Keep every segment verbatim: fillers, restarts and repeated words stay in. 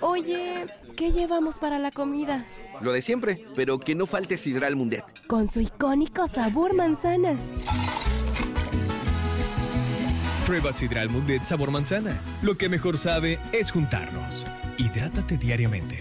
Oye, ¿qué llevamos para la comida? Lo de siempre, pero que no falte Sidral Mundet. Con su icónico sabor manzana. Prueba Sidral Mundet sabor manzana. Lo que mejor sabe es juntarnos. Hidrátate diariamente.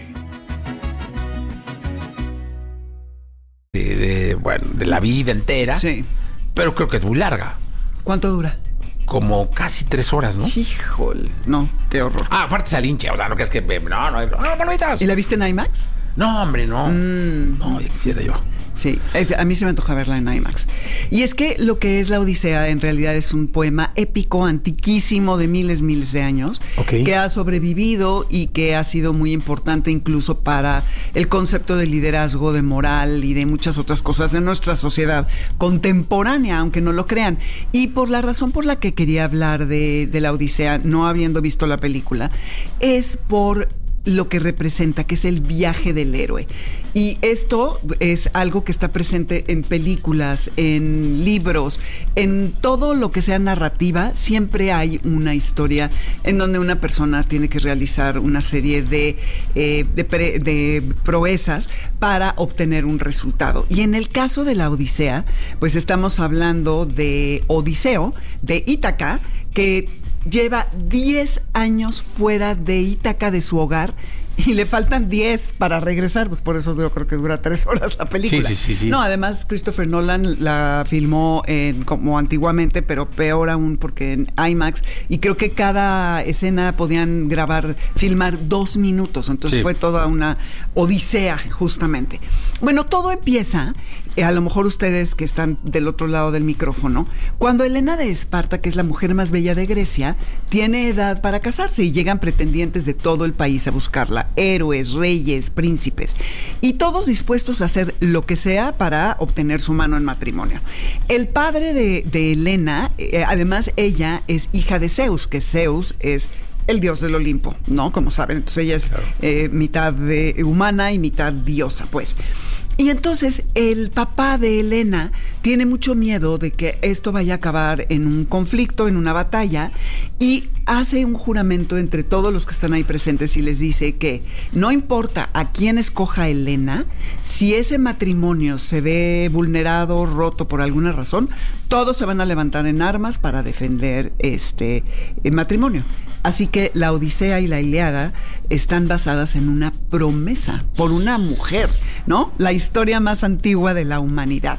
De, de, bueno, de la vida entera. Sí. Pero creo que es muy larga. ¿Cuánto dura? Como casi tres horas, ¿no? Híjole, no, qué horror. Ah, aparte es hincha, o sea, no crees que... No, no, no, bonitas. ¿Y la viste en IMAX? No, hombre, no. Mm. No, ya quisiera yo. Sí, es, a mí se me antoja verla en IMAX. Y es que lo que es la Odisea en realidad es un poema épico, antiquísimo, de miles, miles de años, okay, que ha sobrevivido y que ha sido muy importante incluso para el concepto de liderazgo, de moral y de muchas otras cosas de nuestra sociedad contemporánea, aunque no lo crean. Y por la razón por la que quería hablar de, de la Odisea, no habiendo visto la película, es por lo que representa, que es el viaje del héroe. Y esto es algo que está presente en películas, en libros, en todo lo que sea narrativa. Siempre hay una historia en donde una persona tiene que realizar una serie de, eh, de, pre, de proezas para obtener un resultado. Y en el caso de la Odisea, pues estamos hablando de Odiseo, de Ítaca, que lleva diez años fuera de Ítaca, de su hogar, y le faltan diez para regresar, pues por eso yo creo que dura tres horas la película. Sí, sí, sí, sí. No, además Christopher Nolan la filmó en, como antiguamente, pero peor aún porque en IMAX, y creo que cada escena podían grabar, filmar dos minutos, entonces sí, fue toda una odisea justamente. Bueno, todo empieza, eh, a lo mejor ustedes que están del otro lado del micrófono, cuando Helena de Esparta, que es la mujer más bella de Grecia, tiene edad para casarse y llegan pretendientes de todo el país a buscarla. Héroes, reyes, príncipes, y todos dispuestos a hacer lo que sea para obtener su mano en matrimonio. El padre de, de Helena, eh, además ella es hija de Zeus, que Zeus es el dios del Olimpo, ¿no? Como saben, entonces ella es eh, mitad de, humana y mitad diosa, pues. Y entonces el papá de Helena tiene mucho miedo de que esto vaya a acabar en un conflicto, en una batalla, y hace un juramento entre todos los que están ahí presentes y les dice que no importa a quién escoja Helena, si ese matrimonio se ve vulnerado, roto por alguna razón, todos se van a levantar en armas para defender este el matrimonio. Así que la Odisea y la Ilíada están basadas en una promesa por una mujer, ¿no? La historia más antigua de la humanidad.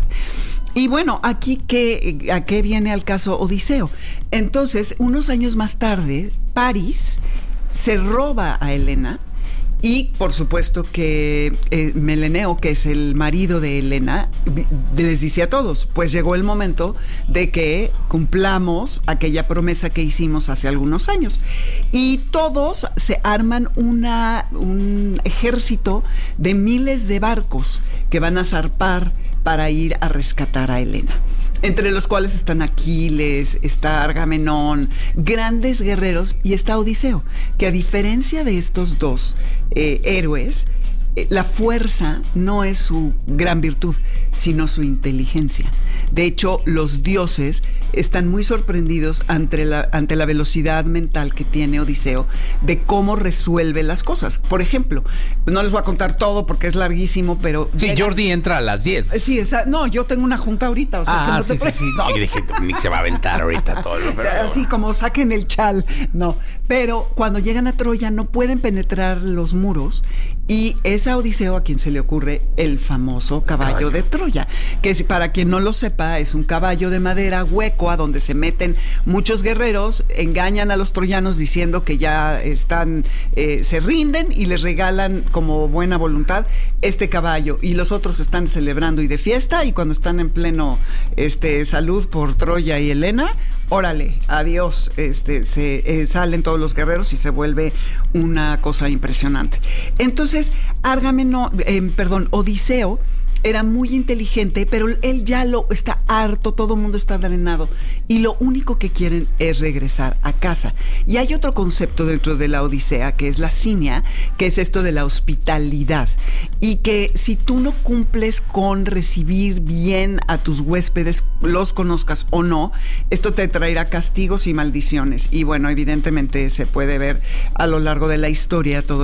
Y bueno, aquí ¿qué, ¿a qué viene al caso Odiseo? Entonces, unos años más tarde, París se roba a Helena. Y por supuesto que eh, Meleneo, que es el marido de Helena, les dice a todos, pues llegó el momento de que cumplamos aquella promesa que hicimos hace algunos años. Y todos se arman una, un ejército de miles de barcos que van a zarpar para ir a rescatar a Helena, entre los cuales están Aquiles, está Agamenón, grandes guerreros, y está Odiseo, que a diferencia de estos dos eh, héroes, eh, la fuerza no es su gran virtud, sino su inteligencia. De hecho, los dioses están muy sorprendidos ante la, ante la velocidad mental que tiene Odiseo de cómo resuelve las cosas. Por ejemplo, no les voy a contar todo porque es larguísimo, pero... Sí, llega... Jordi entra a las diez. Sí, esa... no, yo tengo una junta ahorita, o sea, ah, que no sí, te pre... sí, sí. No, yo dije, Nick se va a aventar ahorita todo. Pero... Así como saquen el chal, no. Pero cuando llegan a Troya no pueden penetrar los muros, y es a Odiseo a quien se le ocurre el famoso caballo, caballo. de Troya, que para quien no lo sepa, es un caballo de madera hueco a donde se meten muchos guerreros, engañan a los troyanos diciendo que ya están, eh, se rinden, y les regalan como buena voluntad este caballo, y los otros están celebrando y de fiesta, y cuando están en pleno este, salud por Troya y Helena, órale, adiós, este, se eh, salen todos los guerreros y se vuelve una cosa impresionante. Entonces, Agamenón, eh, perdón, Odiseo era muy inteligente, pero él ya lo está harto, todo el mundo está drenado, y lo único que quieren es regresar a casa. Y hay otro concepto dentro de la Odisea, que es la cinia, que es esto de la hospitalidad, y que si tú no cumples con recibir bien a tus huéspedes, los conozcas o no, esto te traerá castigos y maldiciones. Y bueno, evidentemente se puede ver a lo largo de la historia todo